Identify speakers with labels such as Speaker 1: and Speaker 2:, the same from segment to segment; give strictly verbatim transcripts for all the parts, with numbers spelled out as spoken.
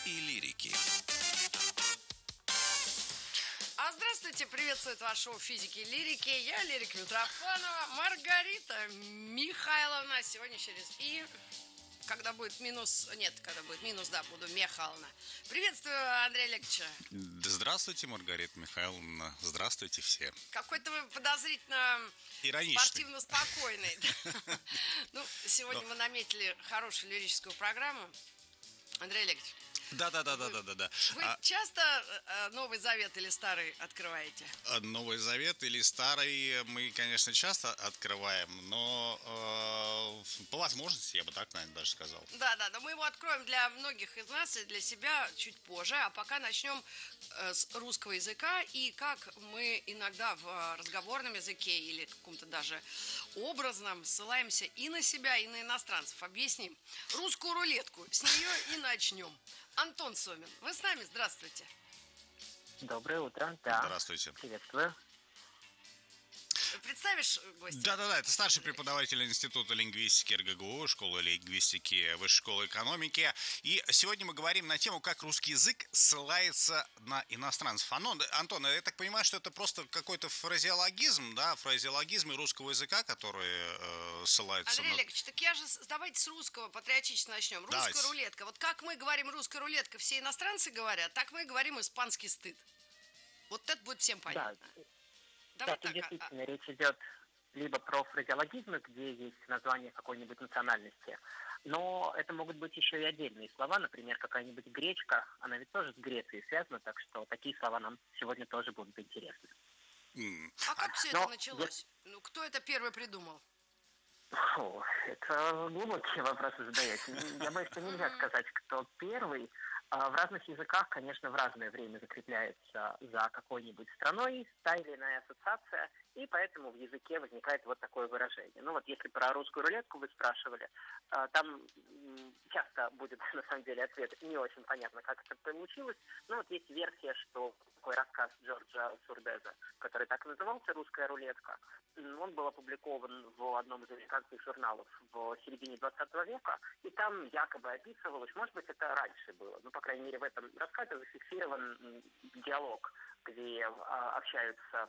Speaker 1: и лирики.
Speaker 2: А здравствуйте, приветствует ваше шоу «Физики и лирики». Я, Лирика Митрофанова, Маргарита Михайловна. Сегодня через «и». Когда будет минус... Нет, когда будет минус, да, буду Михайловна. Приветствую, Андрея Олеговича.
Speaker 3: Здравствуйте, Маргарита Михайловна. Здравствуйте все.
Speaker 2: Какой-то вы подозрительно
Speaker 3: ироничный,
Speaker 2: спортивно спокойный. Ну, сегодня мы наметили хорошую лирическую программу. Андрей Олегович.
Speaker 3: Да, да, да, да, да, да, да.
Speaker 2: Вы а, часто э, Новый Завет или Старый открываете?
Speaker 3: Новый Завет или Старый мы, конечно, часто открываем, но э, по возможности, я бы так, наверное, даже сказал.
Speaker 2: Да, да, но мы его откроем для многих из нас и для себя чуть позже. А пока начнем э, с русского языка и как мы иногда в разговорном языке или каком-то даже образном ссылаемся и на себя, и на иностранцев. Объясним. Русскую рулетку. С нее и начнем. Антон Сомин, вы с нами? Здравствуйте.
Speaker 4: Доброе утро. Да.
Speaker 3: Здравствуйте.
Speaker 4: Приветствую.
Speaker 2: Представишь гостя?
Speaker 3: Да-да-да, это старший преподаватель Института лингвистики эр гэ гэ у, школы лингвистики Высшей школы экономики. И сегодня мы говорим на тему, как русский язык ссылается на иностранцев. Антон, я так понимаю, что это просто какой-то фразеологизм, да, фразеологизм русского языка, который э, ссылается
Speaker 2: Андрей
Speaker 3: на...
Speaker 2: Олегович, так я же, давайте с русского патриотично начнем. Русская
Speaker 3: Давайте.
Speaker 2: рулетка. Вот как мы говорим русская рулетка, все иностранцы говорят, так мы говорим испанский стыд. Вот это будет всем понятно.
Speaker 4: Да.
Speaker 2: Давай
Speaker 4: да,
Speaker 2: так,
Speaker 4: тут действительно а... речь идет либо про фразеологизмы, где есть название какой-нибудь национальности, но это могут быть еще и отдельные слова, например, какая-нибудь гречка, она ведь тоже с Грецией связана, так что такие слова нам сегодня тоже будут интересны.
Speaker 2: Mm. А как все но это началось? Я... Ну, кто это первый придумал?
Speaker 4: О, это глубокие вопросы задаете. Я боюсь, что нельзя сказать, кто первый. В разных языках, конечно, в разное время закрепляется за какой-нибудь страной та или иная ассоциация, и поэтому в языке возникает вот такое выражение. Ну вот если про русскую рулетку вы спрашивали, там часто будет на самом деле ответ не очень понятно, как это получилось, но вот есть версия, что такой рассказ Джорджа Сурдеза, который так и назывался «Русская рулетка», он был опубликован в одном из американских журналов в середине двадцатого века, и там якобы описывалось, может быть, это раньше было, но, по крайней мере, в этом рассказе зафиксирован диалог, где а, общаются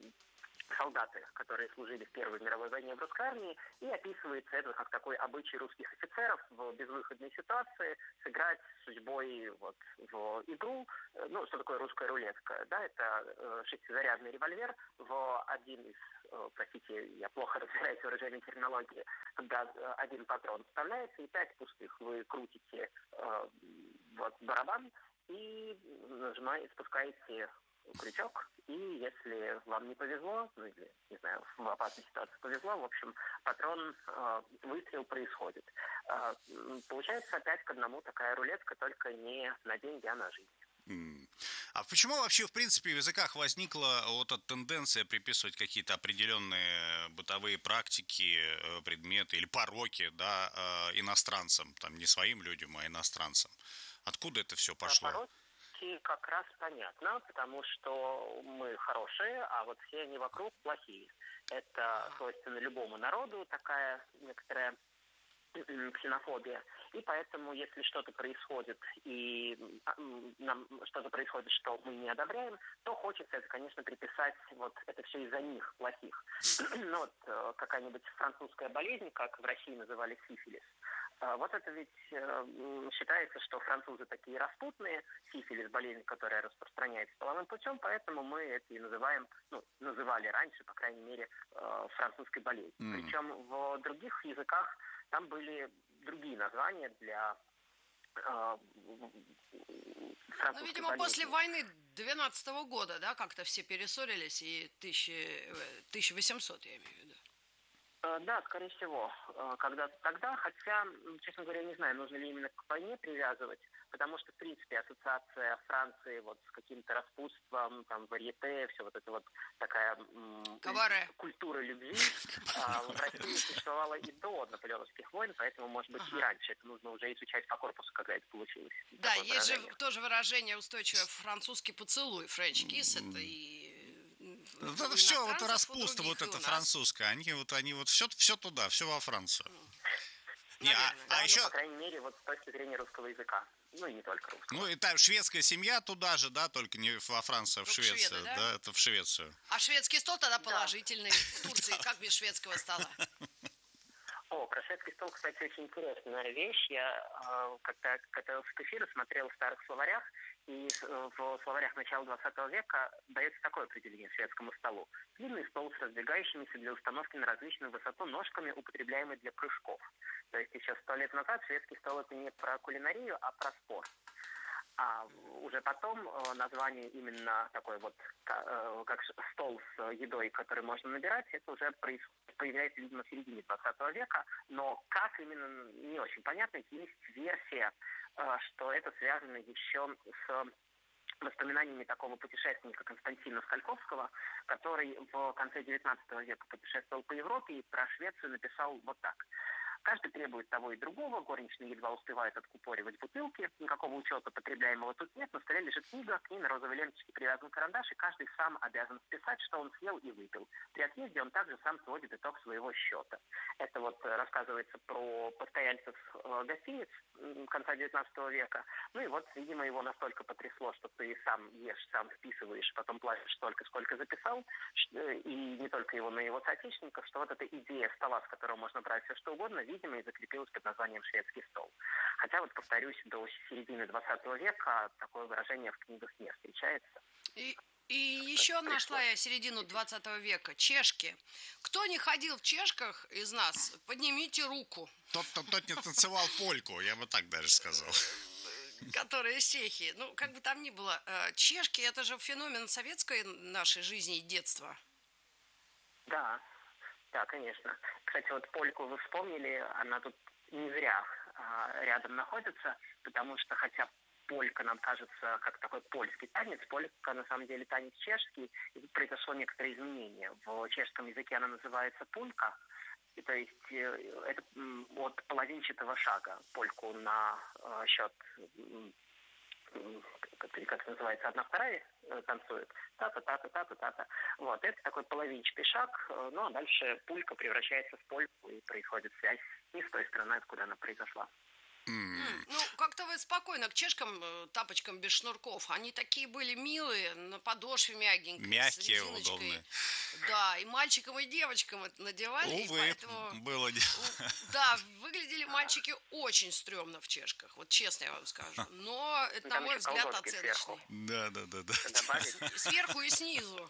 Speaker 4: солдаты, которые служили в Первой мировой войне в русской армии, и описывается это как такой обычай русских офицеров в безвыходной ситуации сыграть с судьбой вот, в игру. Ну, что такое русская рулетка? Да, это шестизарядный револьвер в один из, простите, я плохо разбираюсь в выражении терминологии, когда один патрон вставляется и пять пустых. Вы крутите э, вот, барабан и нажимаете, спускаете крючок, и если вам не повезло, ну или, не знаю, в опасной ситуации повезло, в общем, патрон, э, выстрел происходит. Э, получается опять к одному такая рулетка, только не на деньги, а на жизнь.
Speaker 3: Mm. А почему вообще, в принципе, в языках возникла вот эта тенденция приписывать какие-то определенные бытовые практики, предметы или пороки, да, иностранцам, там не своим людям, а иностранцам? Откуда это все пошло?
Speaker 4: А как раз понятно, потому что мы хорошие, а вот все они вокруг плохие. Это свойственно любому народу, такая некоторая ксенофобия. И поэтому, если что-то происходит, и нам что-то происходит, что мы не одобряем, то хочется это, конечно, приписать, вот это все из-за них, плохих. Ну вот какая-нибудь французская болезнь, как в России называли сифилис, вот это ведь э, считается, что французы такие распутные, сифилис, болезнь, которая распространяется половым путем, поэтому мы это и называем, ну, называли раньше, по крайней мере, э, французской болезнью. Mm. Причем в других языках там были другие названия для э, французской
Speaker 2: Ну, видимо,
Speaker 4: болезни.
Speaker 2: после войны двенадцатого года, да, как-то все перессорились, и тысяча восемьсот, я имею в виду.
Speaker 4: Да, скорее всего, когда-то тогда, хотя, честно говоря, не знаю, нужно ли именно к войне привязывать, потому что, в принципе, ассоциация Франции вот с каким-то распутством, там, варьете, все вот это вот такая м- культура любви а, в России существовала и до наполеоновских войн, поэтому, может быть, ага. и раньше. Это нужно уже изучать по корпусу, когда это получилось.
Speaker 2: Да, есть выражение. Же тоже выражение устойчивое французский поцелуй, френч кисс, mm. это и...
Speaker 3: Вот это все, вот распутство вот это французское, они вот, они вот все, все туда, все во Францию.
Speaker 4: Не, а, да, а ну, еще... по крайней мере, вот с точки зрения русского языка. ну и не только русского.
Speaker 3: Ну и там шведская семья туда же, да, только не во Францию, а в
Speaker 2: Только
Speaker 3: Швецию,
Speaker 2: шведы, да?
Speaker 3: да, это в Швецию.
Speaker 2: А шведский стол тогда
Speaker 4: Да.
Speaker 2: положительный. В Турции как без шведского стола?
Speaker 4: О, про шведский стол, кстати, очень интересная вещь. Я, э, когда готовился к эфиру, смотрел в старых словарях, и э, в словарях начала двадцатого века дается такое определение шведскому столу. Длинный стол с раздвигающимися для установки на различную высоту ножками, употребляемый для прыжков. То есть еще сто лет назад шведский стол — это не про кулинарию, а про спорт. А уже потом э, название именно такой вот, э, как стол с едой, который можно набирать, это уже появляется, видимо, в середине двадцатого века, но как именно, не очень понятно. Есть версия, э, что это связано еще с воспоминаниями такого путешественника Константина Скальковского, который в конце девятнадцатого века путешествовал по Европе и про Швецию написал вот так. Каждый требует того и другого, горничные едва успевают откупоривать бутылки, никакого учета потребляемого тут нет, на столе лежит книга, к ней на розовой ленточке привязан карандаш, и каждый сам обязан списать, что он съел и выпил. При отъезде он также сам сводит итог своего счета. Это вот рассказывается про постояльцев гостиниц конца девятнадцатого века. Ну и вот, видимо, его настолько потрясло, что ты сам ешь, сам вписываешь, потом платишь столько, сколько записал, и не только его, но и его соотечественников, что вот эта идея стола, с которого можно брать все что угодно, видимо, и закрепилась под названием «шведский стол». Хотя, вот повторюсь, до середины двадцатого века такое выражение в книгах не встречается.
Speaker 2: И, и еще нашла я середину двадцатого века. Чешки. Кто не ходил в чешках из нас, поднимите руку.
Speaker 3: Тот, тот, тот не танцевал польку, я бы так даже сказал.
Speaker 2: Которые чехи. Ну, как бы там ни было. Чешки — это же феномен советской нашей жизни и детства.
Speaker 4: Да. Да, конечно. Кстати, вот польку вы вспомнили, она тут не зря а, рядом находится, потому что хотя полька нам кажется как такой польский танец, полька на самом деле танец чешский, и тут произошло некоторое изменение. В чешском языке она называется пулька, и, то есть это от половинчатого шага польку на э, счет, как это называется, одна вторая танцует, та-та-та-та-та-та-та. Вот, это такой половинчатый шаг, ну а дальше пулька превращается в польку, и происходит связь не с той стороны, откуда она произошла.
Speaker 2: Mm. Ну, как-то вы спокойно к чешкам, тапочкам без шнурков. Они такие были милые, на подошве мягенькие.
Speaker 3: Мягкие, удобные.
Speaker 2: Да, и мальчикам, и девочкам это надевали.
Speaker 3: Увы,
Speaker 2: поэтому...
Speaker 3: было дело.
Speaker 2: Да, выглядели мальчики очень стрёмно в чешках. Вот честно я вам скажу. Но это, на мой взгляд, оценочный.
Speaker 3: Да, да, да, да.
Speaker 2: Сверху и снизу.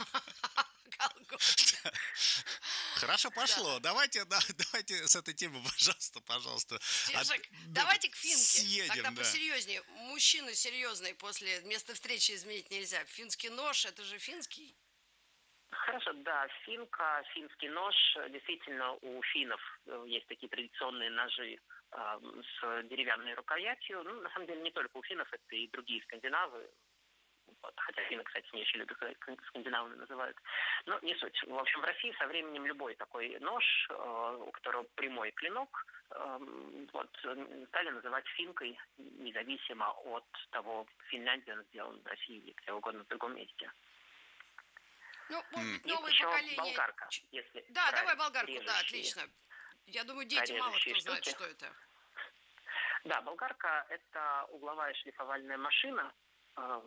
Speaker 3: Хорошо, пошло. Да. Давайте, да, давайте с этой темы, пожалуйста, пожалуйста.
Speaker 2: Чешек,
Speaker 3: От...
Speaker 2: давайте к финке.
Speaker 3: Съедем,
Speaker 2: Тогда
Speaker 3: да.
Speaker 2: посерьезнее. Мужчина серьезный после места встречи изменить нельзя. Финский нож, это же финский?
Speaker 4: Хорошо, да, финка, финский нож. Действительно, у финнов есть такие традиционные ножи э, с деревянной рукоятью. Ну, на самом деле, не только у финнов, это и другие скандинавы. Вот, хотя финны, кстати, не очень любят, скандинавы называют. Но не суть. В общем, в России со временем любой такой нож, э, у которого прямой клинок, э, вот, стали называть финкой, независимо от того, в Финляндии он сделан, в России или где угодно в другом месте.
Speaker 2: Ну, может быть,
Speaker 4: Есть
Speaker 2: новое
Speaker 4: еще
Speaker 2: поколение...
Speaker 4: болгарка, если
Speaker 2: Да,
Speaker 4: про
Speaker 2: давай болгарку,
Speaker 4: режущие.
Speaker 2: да, отлично. Я думаю, дети мало кто знает, что это.
Speaker 4: Да, болгарка – это угловая шлифовальная машина, по,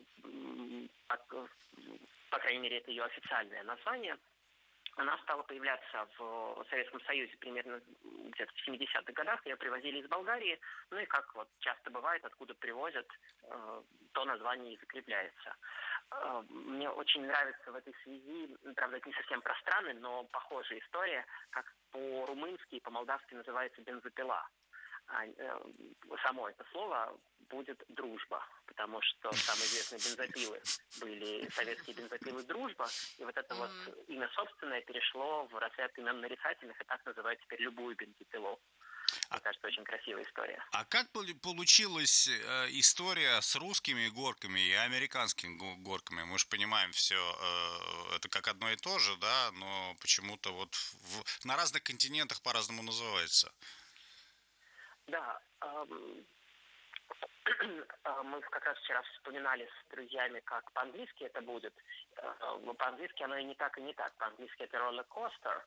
Speaker 4: по крайней мере, это ее официальное название. Она стала появляться в Советском Союзе примерно где-то в семидесятых годах. Ее привозили из Болгарии. Ну и, как вот часто бывает, откуда привозят, то название и закрепляется. Мне очень нравится в этой связи, правда, это не совсем про страны, но похожая история, как по-румынски и по-молдавски называется бензопила. А само это слово будет «дружба», потому что самые известные бензопилы были советские бензопилы «Дружба», и вот это вот имя собственное перешло в разряд имен нарицательных, и так называют теперь любую бензопилу. Мне кажется, очень красивая история.
Speaker 3: А как получилась э, история с русскими горками и американскими горками? Мы же понимаем все, э, это как одно и то же, да, но почему-то вот в, на разных континентах по-разному называется.
Speaker 4: Да, эм, Мы как раз вчера вспоминали с друзьями, как по-английски это будет. По-английски оно и не так, и не так. По-английски это роллер-костер,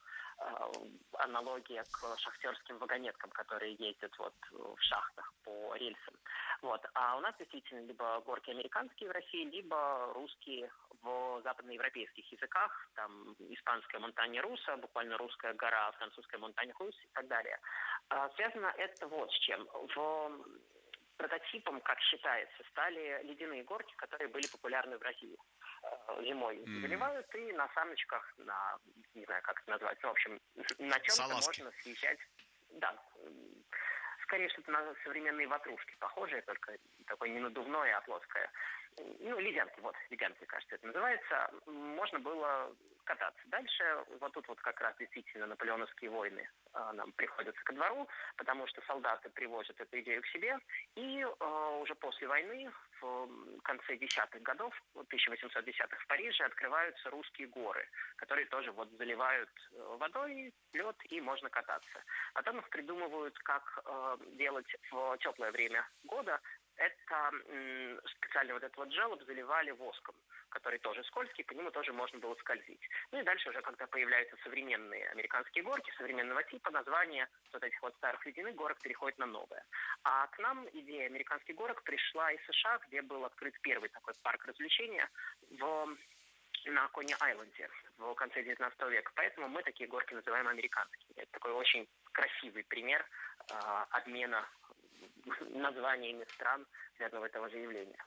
Speaker 4: аналогия к шахтерским вагонеткам, которые ездят вот в шахтах по рельсам. Вот. А у нас действительно либо горки американские в России, либо русские в западноевропейских языках. Там испанская монтанья руса, буквально русская гора, французская монтанья рус и так далее. Связано это вот с чем. В Прототипом, как считается, стали ледяные горки, которые были популярны в России. Зимой
Speaker 3: Mm.
Speaker 4: заливают, и на саночках, на, не знаю, как это назвать, в общем, на чем-то
Speaker 3: Салазки.
Speaker 4: можно съезжать. Да, скорее что-то на современные ватрушки похожие, только такое не надувное, а плоское. Ну, ледянки, вот, ледянки, кажется, это называется. Можно было кататься. Дальше, вот тут вот как раз действительно наполеоновские войны а, нам приходятся ко двору, потому что солдаты привозят эту идею к себе, и а, уже после войны, в конце десятых годов, тысяча восемьсот десятых, в Париже открываются русские горы, которые тоже вот заливают водой, лед, и можно кататься. Потом их придумывают, как э, делать в теплое время года. Это м, специально вот этот вот желоб заливали воском, который тоже скользкий, по нему тоже можно было скользить. Ну и дальше уже, когда появляются современные американские горки современного типа, название вот этих вот старых ледяных горок переходит на новое. А к нам идея американских горок пришла из США, где был открыт первый такой парк развлечения в, на Кони-Айленде в конце девятнадцатого века. Поэтому мы такие горки называем американскими. Это такой очень красивый пример э, обмена названиями стран для одного этого заявления.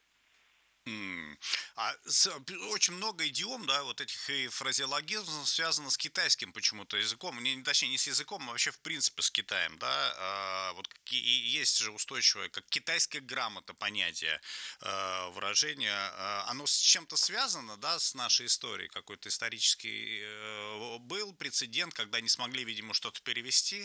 Speaker 3: Mm. А с, очень много идиом, да, вот этих и фразеологизмов связано с китайским почему-то языком, не, точнее не с языком, а вообще в принципе с Китаем, да, а, вот и есть же устойчивое, как китайская грамота понятие, а, выражение, а, оно с чем-то связано, да, с нашей историей, какой-то исторический а, был прецедент, когда не смогли, видимо, что-то перевести?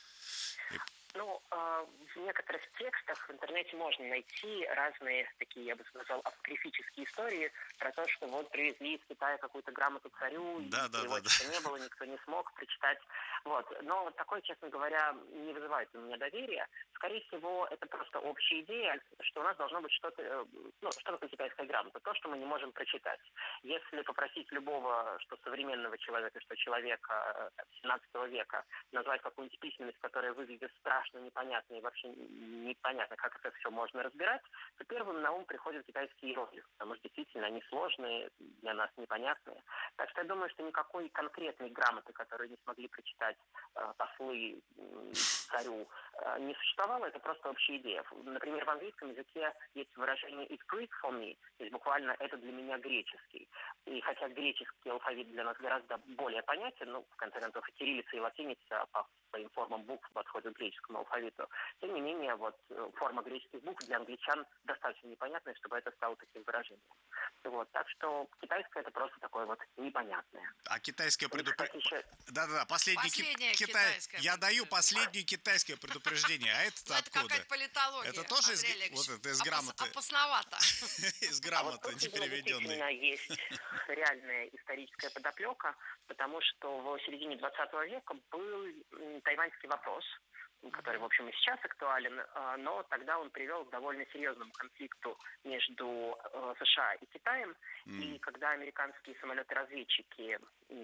Speaker 4: Ну, в некоторых текстах в интернете можно найти разные такие, я бы сказал, апокрифические истории про то, что вот привезли из Китая какую-то грамоту царю,
Speaker 3: да,
Speaker 4: и
Speaker 3: да,
Speaker 4: его
Speaker 3: да,
Speaker 4: да. не было, никто не смог прочитать. Вот. Но вот такое, честно говоря, не вызывает у меня доверия. Скорее всего, это просто общая идея, что у нас должно быть что-то, ну, что такое китайская грамота, то, что мы не можем прочитать. Если попросить любого, что современного человека, что человека семнадцатого века, назвать какую-нибудь письменность, которая выглядит страшно, непонятно и вообще непонятно, как это все можно разбирать, то первым на ум приходят китайские иероглифы, потому что действительно они сложные, для нас непонятные. Так что я думаю, что никакой конкретной грамоты, которую не смогли прочитать э, послы э, царю, э, не существовало, это просто общая идея. Например, в английском языке есть выражение «it's Greek for me», то есть буквально «это для меня греческий». И хотя греческий алфавит для нас гораздо более понятен, ну, в конце концов, и кириллица, и латиница по своим формам букв подходят к греческому алфавиту, тем не менее, вот форма греческих букв для англичан достаточно непонятная, чтобы это стало таким выражением. Вот, так что китайское это просто такое вот непонятное.
Speaker 3: А китайское предупреждение...
Speaker 4: Еще...
Speaker 3: Да-да-да, последний
Speaker 2: Последнее
Speaker 3: ки... Китай... Я даю последнее китайское предупреждение, а это откуда?
Speaker 2: Это какая-то политология.
Speaker 3: Это тоже из, вот это, из грамоты?
Speaker 2: Опасновато.
Speaker 3: Из грамоты непереведенной.
Speaker 4: А вот есть реальная историческая подоплека, потому что в середине двадцатого века был тайваньский вопрос, который, в общем, и сейчас актуален, но тогда он привел к довольно серьезному конфликту между США и Китаем. Mm. И когда американские самолеты-разведчики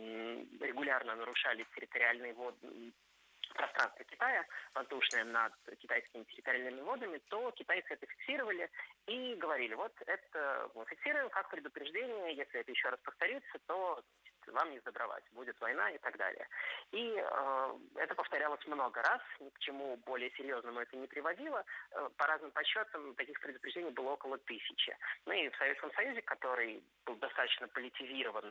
Speaker 4: регулярно нарушали территориальные воды, пространство Китая, воздушное над китайскими территориальными водами, то китайцы это фиксировали и говорили, вот это мы фиксируем как предупреждение, если это еще раз повторится, то вам не сдобровать, будет война и так далее. И э, это повторялось много раз, ни к чему более серьезному это не приводило. Э, по разным подсчетам таких предупреждений было около тысячи. Ну и в Советском Союзе, который был достаточно политизирован,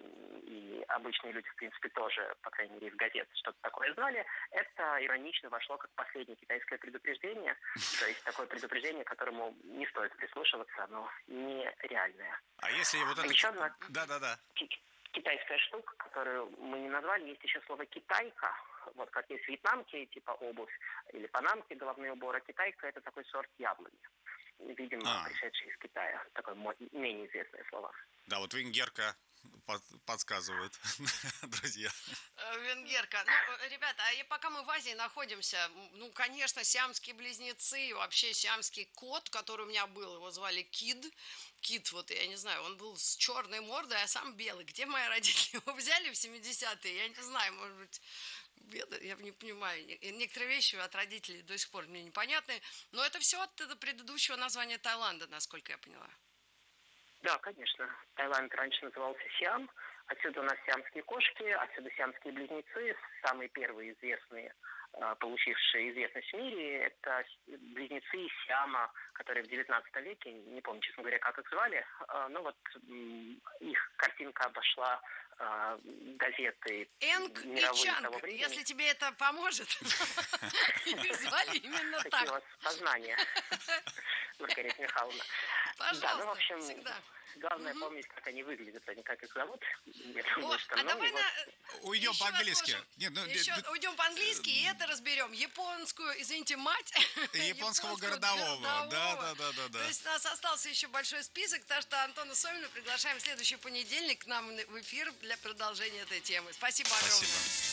Speaker 4: и обычные люди, в принципе, тоже, по крайней мере, из газет что-то такое знали, это иронично вошло как последнее китайское предупреждение, то есть такое предупреждение, к которому не стоит прислушиваться, оно нереальное.
Speaker 3: А если вот это...
Speaker 4: Еще одна...
Speaker 3: Да-да-да.
Speaker 4: Китайская штука, которую мы не назвали, есть еще слово «китайка». Вот как есть вьетнамки, типа обувь, или панамки, головные уборы. Китайка – это такой сорт яблони. Видимо, а. пришедший из Китая. Такое менее известное слово.
Speaker 3: Да, вот венгерка под- подсказывают друзья.
Speaker 2: Э, Венгерка. Ну, ребята, а и пока мы в Азии находимся, м, ну, конечно, сиамские близнецы, и вообще сиамский кот, который у меня был, его звали Кид. Кит, вот, я не знаю, он был с черной мордой, а сам белый. Где мои родители его взяли в семидесятые? Я не знаю, может быть, беда, я не понимаю. Не- Некоторые вещи от родителей до сих пор мне непонятны. Но это все от этого предыдущего названия Таиланда, насколько я поняла.
Speaker 4: Да, конечно. Таиланд раньше назывался Сиам. Отсюда у нас сиамские кошки, отсюда сиамские близнецы. Самые первые известные, а, получившие известность в мире, это с- близнецы из Сиама, которые в девятнадцатом веке, не помню, честно говоря, как их звали, а, но вот м, их картинка обошла а, газеты
Speaker 2: Энг и
Speaker 4: мировые того
Speaker 2: Чанг,
Speaker 4: времени.
Speaker 2: если тебе это поможет. Их звали именно
Speaker 4: Какие у
Speaker 2: так.
Speaker 4: вас познания, Маргарита Михайловна. Да, ну, в
Speaker 2: Пожалуйста,
Speaker 4: общем,
Speaker 2: всегда.
Speaker 4: главное помнить, как они выглядят, а не как их зовут. Я думаю,
Speaker 2: О,
Speaker 4: что,
Speaker 2: а
Speaker 4: ну,
Speaker 2: давай
Speaker 4: и вот
Speaker 2: на...
Speaker 3: Уйдем
Speaker 2: еще
Speaker 3: по-английски.
Speaker 2: отложим.
Speaker 3: Нет, ну,
Speaker 2: Еще
Speaker 3: д- д-
Speaker 2: уйдем по-английски и это разберем. Японскую, извините, мать.
Speaker 3: Японского
Speaker 2: японскую
Speaker 3: городового. Да,
Speaker 2: городового.
Speaker 3: да, да, да, да.
Speaker 2: То есть у нас остался еще большой список, так что Антона Сомина приглашаем в следующий понедельник к нам в эфир для продолжения этой темы. Спасибо огромное.
Speaker 3: Спасибо.